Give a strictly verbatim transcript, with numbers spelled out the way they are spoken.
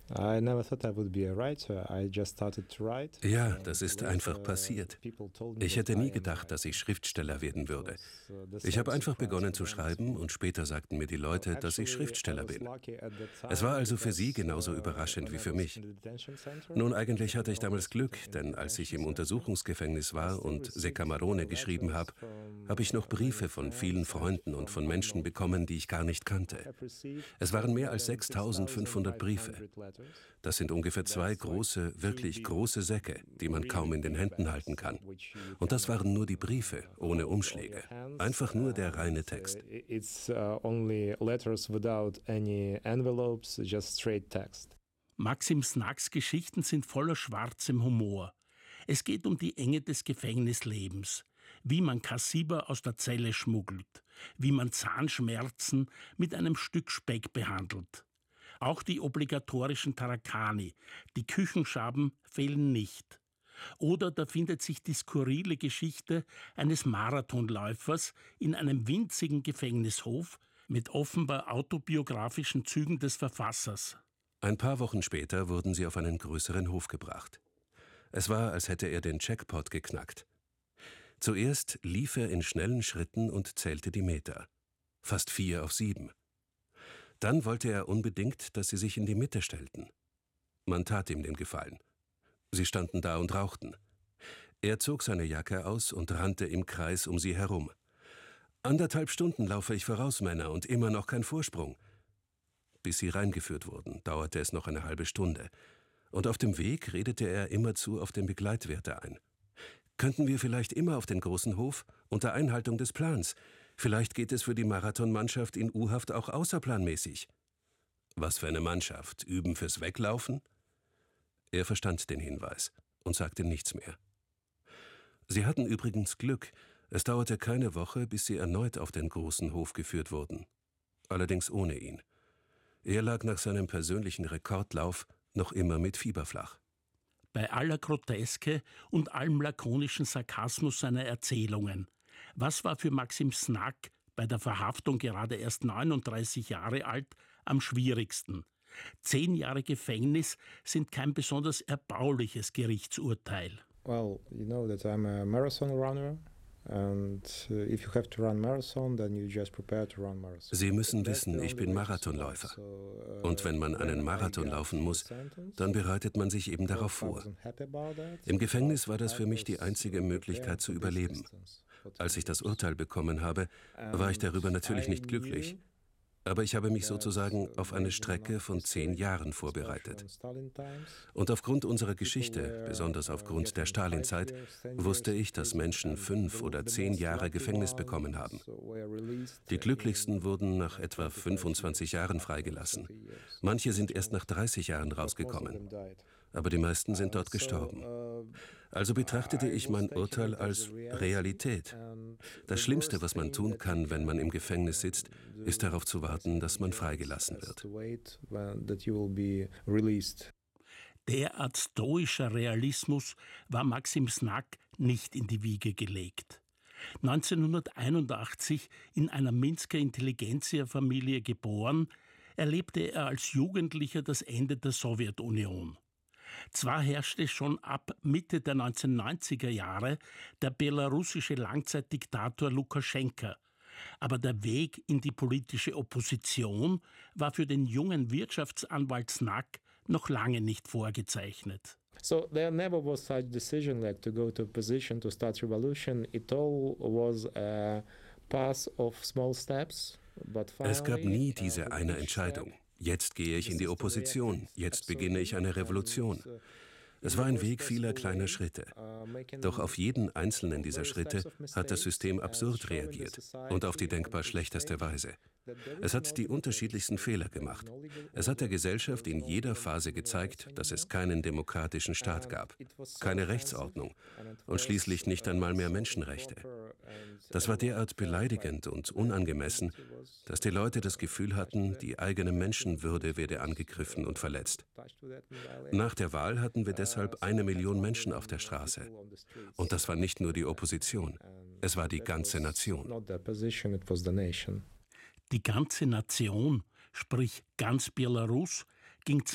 Ja, das ist einfach passiert. Ich hätte nie gedacht, dass ich Schriftsteller werden würde. Ich habe einfach begonnen zu schreiben und später sagten mir die Leute, dass ich Schriftsteller bin. Es war also für sie genauso überraschend wie für mich. Nun, eigentlich hatte ich damals Glück, denn als ich im Untersuchungsgefängnis war und Se Camarone geschrieben habe, habe ich noch Briefe von vielen Freunden und von Menschen bekommen, die ich gar nicht kannte. Es waren mehr als sechstausendfünfhundert Briefe. Das sind ungefähr zwei große, wirklich große Säcke, die man kaum in den Händen halten kann. Und das waren nur die Briefe, ohne Umschläge. Einfach nur der reine Text. Maxim Snacks Geschichten sind voller schwarzem Humor. Es geht um die Enge des Gefängnislebens, wie man Kassiber aus der Zelle schmuggelt, wie man Zahnschmerzen mit einem Stück Speck behandelt. Auch die obligatorischen Tarakani, die Küchenschaben, fehlen nicht. Oder da findet sich die skurrile Geschichte eines Marathonläufers in einem winzigen Gefängnishof mit offenbar autobiografischen Zügen des Verfassers. Ein paar Wochen später wurden sie auf einen größeren Hof gebracht. Es war, als hätte er den Jackpot geknackt. Zuerst lief er in schnellen Schritten und zählte die Meter. Fast vier auf sieben. Dann wollte er unbedingt, dass sie sich in die Mitte stellten. Man tat ihm den Gefallen. Sie standen da und rauchten. Er zog seine Jacke aus und rannte im Kreis um sie herum. Anderthalb Stunden laufe ich voraus, Männer, und immer noch kein Vorsprung. Bis sie reingeführt wurden, dauerte es noch eine halbe Stunde. Und auf dem Weg redete er immerzu auf den Begleitwärter ein. Könnten wir vielleicht immer auf den großen Hof, unter Einhaltung des Plans? Vielleicht geht es für die Marathonmannschaft in U-Haft auch außerplanmäßig. Was für eine Mannschaft? Üben fürs Weglaufen? Er verstand den Hinweis und sagte nichts mehr. Sie hatten übrigens Glück. Es dauerte keine Woche, bis sie erneut auf den großen Hof geführt wurden. Allerdings ohne ihn. Er lag nach seinem persönlichen Rekordlauf noch immer mit Fieber flach. Bei aller Groteske und allem lakonischen Sarkasmus seiner Erzählungen. Was war für Maxim Snack, bei der Verhaftung gerade erst neununddreißig Jahre alt, am schwierigsten? Zehn Jahre Gefängnis sind kein besonders erbauliches Gerichtsurteil. Well, you know that I'm a marathon runner. Sie müssen wissen, ich bin Marathonläufer. Und wenn man einen Marathon laufen muss, dann bereitet man sich eben darauf vor. Im Gefängnis war das für mich die einzige Möglichkeit zu überleben. Als ich das Urteil bekommen habe, war ich darüber natürlich nicht glücklich. Aber ich habe mich sozusagen auf eine Strecke von zehn Jahren vorbereitet. Und aufgrund unserer Geschichte, besonders aufgrund der Stalinzeit, wusste ich, dass Menschen fünf oder zehn Jahre Gefängnis bekommen haben. Die Glücklichsten wurden nach etwa fünfundzwanzig Jahren freigelassen. Manche sind erst nach dreißig Jahren rausgekommen. Aber die meisten sind dort gestorben. Also betrachtete ich mein Urteil als Realität. Das Schlimmste, was man tun kann, wenn man im Gefängnis sitzt, ist darauf zu warten, dass man freigelassen wird. Derart stoischer Realismus war Maxim Snack nicht in die Wiege gelegt. neunzehnhunderteinundachtzig in einer Minsker Intelligenzia-Familie geboren, erlebte er als Jugendlicher das Ende der Sowjetunion. Zwar herrschte schon ab Mitte der neunzehnhundertneunziger Jahre der belarussische Langzeitdiktator Lukaschenka, aber der Weg in die politische Opposition war für den jungen Wirtschaftsanwalt Snack noch lange nicht vorgezeichnet. So there never was such decision like to go to opposition to start revolution. It all was a path of small steps. Es gab nie diese eine Entscheidung. Jetzt gehe ich in die Opposition, jetzt beginne ich eine Revolution. Es war ein Weg vieler kleiner Schritte. Doch auf jeden einzelnen dieser Schritte hat das System absurd reagiert und auf die denkbar schlechteste Weise. Es hat die unterschiedlichsten Fehler gemacht. Es hat der Gesellschaft in jeder Phase gezeigt, dass es keinen demokratischen Staat gab, keine Rechtsordnung und schließlich nicht einmal mehr Menschenrechte. Das war derart beleidigend und unangemessen, dass die Leute das Gefühl hatten, die eigene Menschenwürde werde angegriffen und verletzt. Nach der Wahl hatten wir deshalb eine Million Menschen auf der Straße. Und das war nicht nur die Opposition, es war die ganze Nation. Die ganze Nation, sprich ganz Belarus, ging